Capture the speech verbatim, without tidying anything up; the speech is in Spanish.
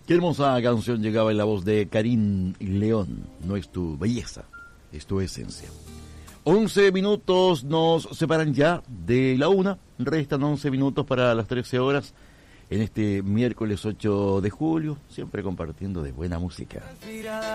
Qué hermosa canción llegaba en la voz de Karim León. No es tu belleza, es tu esencia. once minutos nos separan ya de la una. Restan once minutos para las trece horas en este miércoles ocho de julio. Siempre compartiendo de buena música.